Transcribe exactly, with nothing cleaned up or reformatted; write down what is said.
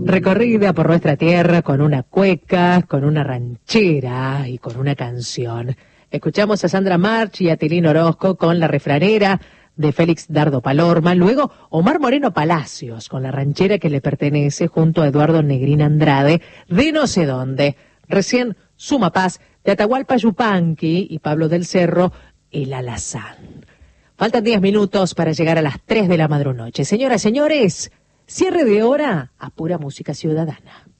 recorrida por nuestra tierra con una cueca, con una ranchera y con una canción. Escuchamos a Sandra March y a Tilín Orozco con La Refranera de Félix Dardo Palorma. Luego Omar Moreno Palacios con la ranchera que le pertenece junto a Eduardo Negrín Andrade de no sé dónde. Recién Suma Paz de Atahualpa Yupanqui y Pablo del Cerro, El Alazán. Faltan diez minutos para llegar a las tres de la madrunoche. Señoras, señores, cierre de hora a pura música ciudadana.